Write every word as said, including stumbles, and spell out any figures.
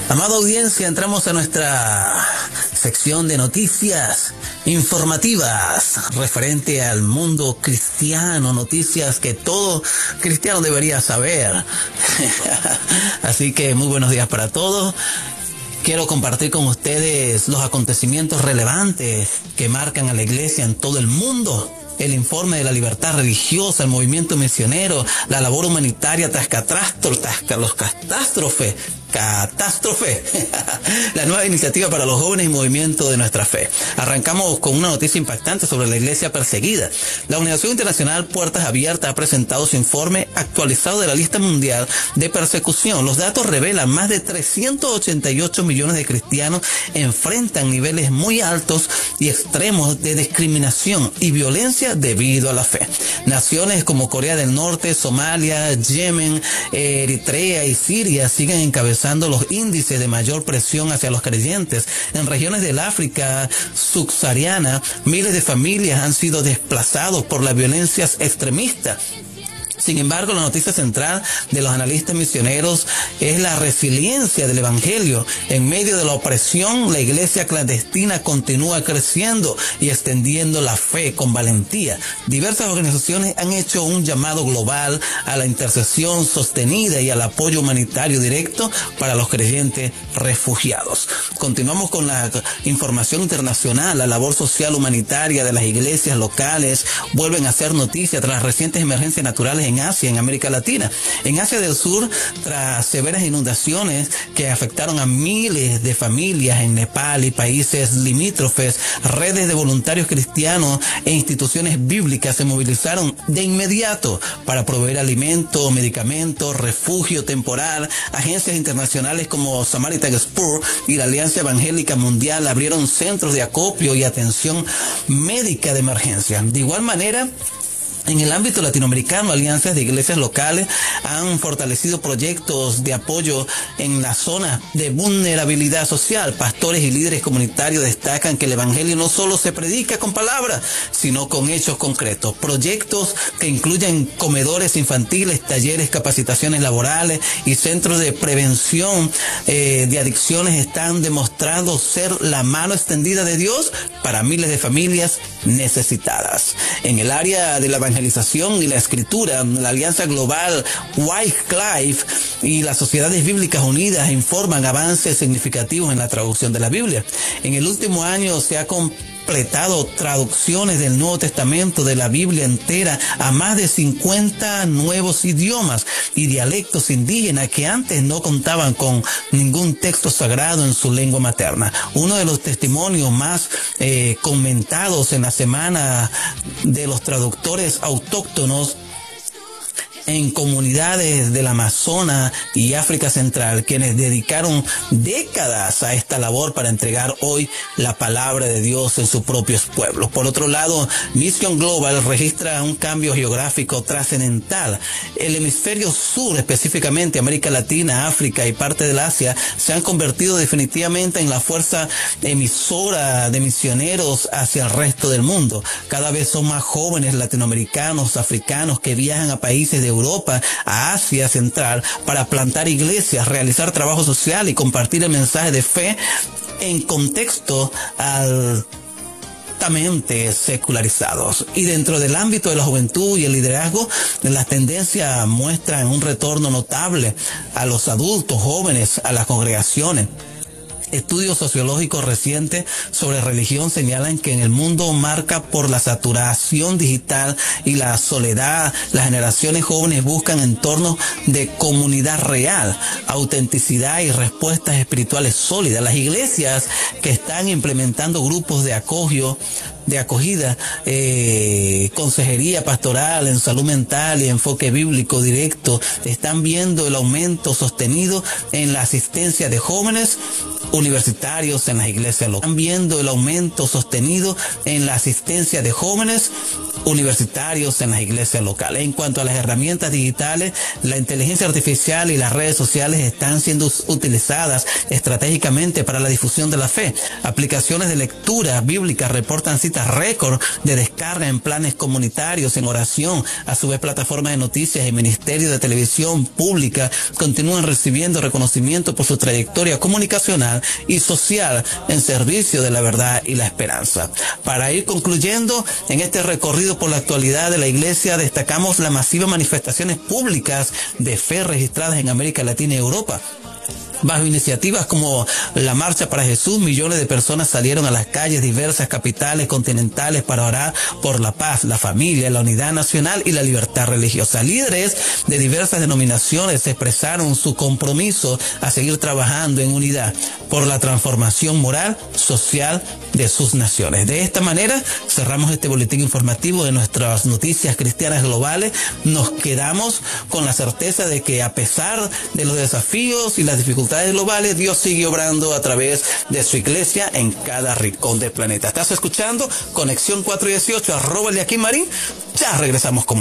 Amada audiencia, entramos a nuestra sección de noticias informativas referente al mundo cristiano, noticias que todo cristiano debería saber. Así que muy buenos días para todos. Quiero compartir con ustedes los acontecimientos relevantes que marcan a la iglesia en todo el mundo. El informe de la libertad religiosa, el movimiento misionero, la labor humanitaria tras catástrofe, tras los catástrofes, catástrofe, la nueva iniciativa para los jóvenes y movimiento de nuestra fe. Arrancamos con una noticia impactante sobre la iglesia perseguida. La Organización Internacional Puertas Abiertas ha presentado su informe actualizado de la lista mundial de persecución. Los datos revelan más de trescientos ochenta y ocho millones de cristianos enfrentan niveles muy altos y extremos de discriminación y violencia debido a la fe. Naciones como Corea del Norte, Somalia, Yemen, Eritrea y Siria siguen encabezando los índices de mayor presión hacia los creyentes. En regiones del África subsahariana, miles de familias han sido desplazados por las violencias extremistas. Sin embargo, la noticia central de los analistas misioneros es la resiliencia del evangelio. En medio de la opresión, la iglesia clandestina continúa creciendo y extendiendo la fe con valentía. Diversas organizaciones han hecho un llamado global a la intercesión sostenida y al apoyo humanitario directo para los creyentes refugiados. Continuamos con la información internacional. La labor social humanitaria de las iglesias locales vuelven a ser noticia tras las recientes emergencias naturales en Asia, en América Latina. En Asia del Sur, tras severas inundaciones que afectaron a miles de familias en Nepal y países limítrofes, redes de voluntarios cristianos e instituciones bíblicas se movilizaron de inmediato para proveer alimentos, medicamentos, refugio temporal. Agencias internacionales como Samaritan Spur y la Alianza Evangélica Mundial abrieron centros de acopio y atención médica de emergencia. De igual manera, en el ámbito latinoamericano, alianzas de iglesias locales han fortalecido proyectos de apoyo en la zona de vulnerabilidad social. Pastores y líderes comunitarios destacan que el evangelio no solo se predica con palabras, sino con hechos concretos. Proyectos que incluyen comedores infantiles, talleres, capacitaciones laborales y centros de prevención eh, de adicciones están demostrando ser la mano extendida de Dios para miles de familias necesitadas. En el área de la evangelización y la escritura, la Alianza Global Wycliffe y las Sociedades Bíblicas Unidas informan avances significativos en la traducción de la Biblia. En el último año se ha completado traducciones del Nuevo Testamento de la Biblia entera a más de cincuenta nuevos idiomas y dialectos indígenas que antes no contaban con ningún texto sagrado en su lengua materna. Uno de los testimonios más eh, comentados en la semana de los traductores autóctonos en comunidades del Amazonas y África Central, quienes dedicaron décadas a esta labor para entregar hoy la palabra de Dios en sus propios pueblos. Por otro lado, Mission Global registra un cambio geográfico trascendental. El hemisferio sur, específicamente América Latina, África y parte del Asia, se han convertido definitivamente en la fuerza emisora de misioneros hacia el resto del mundo. Cada vez son más jóvenes latinoamericanos, africanos que viajan a países de Europa, a Asia Central, para plantar iglesias, realizar trabajo social y compartir el mensaje de fe en contexto altamente secularizados. Y dentro del ámbito de la juventud y el liderazgo, las tendencias muestran un retorno notable a los adultos jóvenes, a las congregaciones. Estudios sociológicos recientes sobre religión señalan que en el mundo marca por la saturación digital y la soledad, las generaciones jóvenes buscan entornos de comunidad real, autenticidad y respuestas espirituales sólidas. Las iglesias que están implementando grupos de acogio de acogida, eh, consejería pastoral en salud mental y enfoque bíblico directo, están viendo el aumento sostenido en la asistencia de jóvenes universitarios en las iglesias locales. Están viendo el aumento sostenido en la asistencia de jóvenes universitarios en las iglesias locales. En cuanto a las herramientas digitales, la inteligencia artificial y las redes sociales están siendo utilizadas estratégicamente para la difusión de la fe. Aplicaciones de lectura bíblica reportan citas récord de descarga en planes comunitarios, en oración. A su vez, plataformas de noticias y ministerios de televisión pública continúan recibiendo reconocimiento por su trayectoria comunicacional y social en servicio de la verdad y la esperanza. Para ir concluyendo, en este recorrido por la actualidad de la iglesia, destacamos las masivas manifestaciones públicas de fe registradas en América Latina y Europa. Bajo iniciativas como la Marcha para Jesús, millones de personas salieron a las calles de diversas capitales continentales para orar por la paz, la familia, la unidad nacional y la libertad religiosa. Líderes de diversas denominaciones expresaron su compromiso a seguir trabajando en unidad por la transformación moral, social de sus naciones. De esta manera, cerramos este boletín informativo de nuestras noticias cristianas globales. Nos quedamos con la certeza de que a pesar de los desafíos y las dificultades globales, Dios sigue obrando a través de su iglesia en cada rincón del planeta. Estás escuchando Conexión cuatrocientos dieciocho, arroba Eliakim Marín. Ya regresamos con